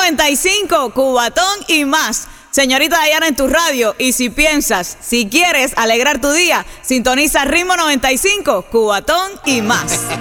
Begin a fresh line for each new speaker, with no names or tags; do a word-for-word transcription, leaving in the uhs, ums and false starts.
noventa y cinco, Cubatón y más. Señorita Dayana en tu radio. Y si piensas, si quieres alegrar tu día, sintoniza Ritmo noventa y cinco, Cubatón y más.